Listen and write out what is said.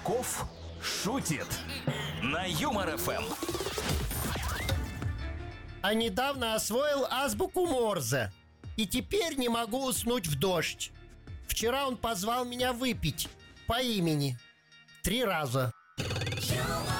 Качков шутит на Юмор ФМ. А недавно освоил азбуку Морзе. И теперь не могу уснуть в дождь. Вчера он позвал меня выпить по имени 3 раза. Юмор.